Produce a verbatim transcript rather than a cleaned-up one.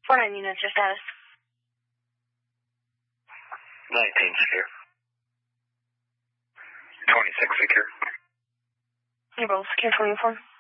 four nine units, your status. nineteen secure. twenty-six secure. You're both secure twenty-four.